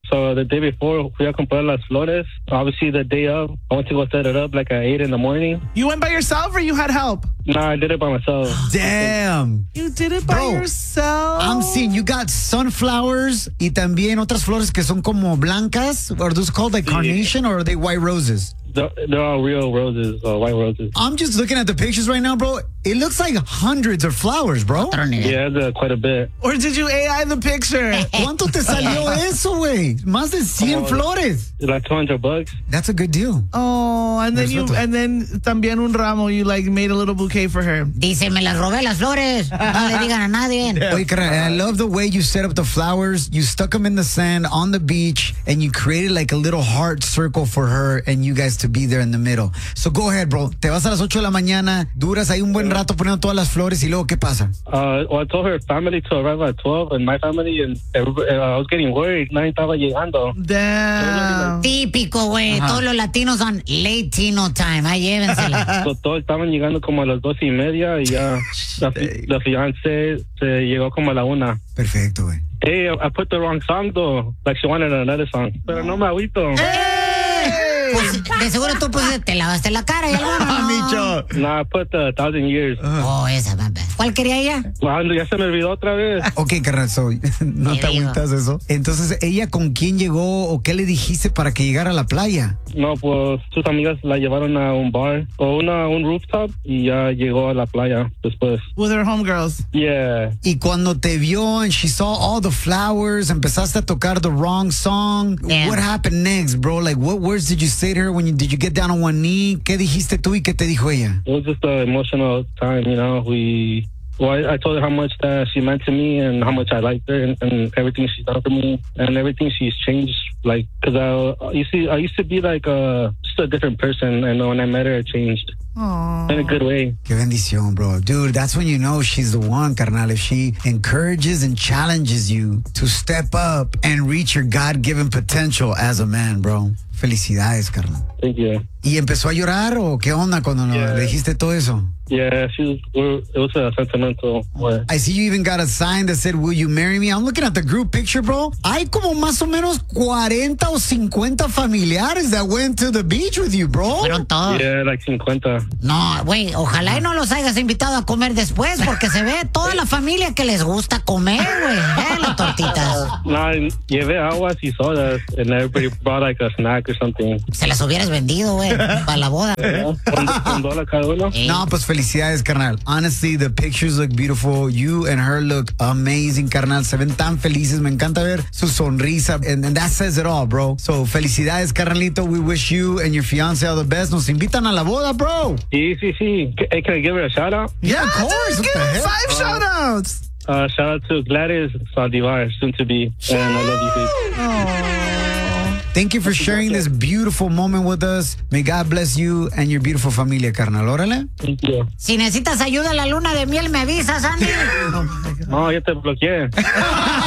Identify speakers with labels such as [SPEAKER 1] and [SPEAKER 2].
[SPEAKER 1] So the day before, fui a comprar las flores. Obviously, the day of, I went to go set it up like at 8 in the morning.
[SPEAKER 2] You went by yourself or you had help?
[SPEAKER 1] Nah, I did it by myself.
[SPEAKER 3] Damn.
[SPEAKER 2] You did it by yourself?
[SPEAKER 3] I'm seeing you got sunflowers y también otras flores que son como blancas. Are those called like carnation or are they white roses?
[SPEAKER 1] They're all real roses, white roses.
[SPEAKER 3] I'm just looking at the pictures right now, bro. It looks like hundreds of flowers, bro.
[SPEAKER 1] Yeah, quite a bit.
[SPEAKER 2] Or did you AI the picture?
[SPEAKER 3] ¿Cuánto te salió eso, güey? Más de 100 flores.
[SPEAKER 1] Like $200.
[SPEAKER 3] That's a good deal.
[SPEAKER 2] Oh, and then también un ramo, you like made a little bouquet for her.
[SPEAKER 4] Dice, me las robé las flores. No le digan a nadie.
[SPEAKER 3] Oye, carnal, I love the way you set up the flowers. You stuck them in the sand on the beach and you created like a little heart circle for her and you guys to be there in the middle. So go ahead, bro. Te vas a las 8 de la mañana, duras ahí un buen rato poniendo todas las flores y luego, ¿qué pasa?
[SPEAKER 1] Well, I told her family to arrive at 12 and my family, and I was getting worried. Nadie estaba llegando.
[SPEAKER 2] Damn.
[SPEAKER 4] Típico, güey. Todos los latinos son Latino time. Ahí llévensela.
[SPEAKER 1] So, todos estaban llegando como a las 12:30 y ya la fiancé se llegó como a la 1.
[SPEAKER 3] Perfecto, güey.
[SPEAKER 1] Hey, I put the wrong song though. Like she wanted another song. Pero no me agüito.
[SPEAKER 4] Pues, de seguro tú te lavaste la cara y algo, ¿no?
[SPEAKER 3] Micho.
[SPEAKER 1] No, I put 1,000 Years.
[SPEAKER 4] Oh, esa, papá. ¿Cuál quería ella?
[SPEAKER 1] Well, ya se me olvidó otra vez.
[SPEAKER 3] Ok, carnal, no te agüitas eso. Entonces, ¿ella con quién llegó o qué le dijiste para que llegara a la playa?
[SPEAKER 1] No, pues sus amigas la llevaron a un bar o un rooftop y ya llegó a la playa después.
[SPEAKER 2] With her homegirls.
[SPEAKER 1] Yeah.
[SPEAKER 3] Y cuando te vio and she saw all the flowers, empezaste a tocar the wrong song.
[SPEAKER 4] Yeah.
[SPEAKER 3] What happened next, bro? Like, what words did you say to her when did you get down on one knee? ¿Qué dijiste tú y qué te dijo ella?
[SPEAKER 1] It was just an emotional time, you know. I told her how much that she meant to me and how much I liked her and everything she's done for me and everything she's changed. Like, cause I used to be like just a different person, and when I met her, I changed.
[SPEAKER 2] Aww.
[SPEAKER 1] In a good way.
[SPEAKER 3] Qué bendición, bro. Dude, that's when you know she's the one, carnal. If she encourages and challenges you to step up and reach your God-given potential as a man, bro. Felicidades, carnal.
[SPEAKER 1] Thank you.
[SPEAKER 3] ¿Y empezó a llorar o qué onda cuando le dijiste todo eso?
[SPEAKER 1] Yeah, it was a sentimental way.
[SPEAKER 3] I see you even got a sign that said, "Will you marry me?" I'm looking at the group picture, bro. Hay como más o menos 40 o 50 familiares that went to the beach with you, bro.
[SPEAKER 4] Fueron todos.
[SPEAKER 1] Yeah, like 50.
[SPEAKER 4] No, güey, ojalá y no los hayas invitado a comer después, porque se ve toda la familia que les gusta comer, güey. Las tortitas.
[SPEAKER 1] No, llevé aguas y sodas, and everybody brought like a snack or something.
[SPEAKER 4] Se las hubieras vendido, güey, para la boda.
[SPEAKER 1] $1 cada uno.
[SPEAKER 3] No, pues felicidades, carnal. Honestly, the pictures look beautiful. You and her look amazing, carnal. Se ven tan felices. Me encanta ver su sonrisa. And that says it all, bro. So, felicidades, carnalito. We wish you and your fiance all the best. Nos invitan a la boda, bro.
[SPEAKER 1] Sí. Hey, can I give her a shout out?
[SPEAKER 3] Yeah, of course.
[SPEAKER 2] Give her 5 shout outs.
[SPEAKER 1] Shout out to Gladys Saldivar, soon to be. And I love you, babe.
[SPEAKER 3] Thank you for sharing this beautiful moment with us. May God bless you and your beautiful familia, carnal. Órale.
[SPEAKER 1] Thank you.
[SPEAKER 4] Si necesitas ayuda en la luna de miel, me avisas, Andy.
[SPEAKER 1] No, ya te bloqueé.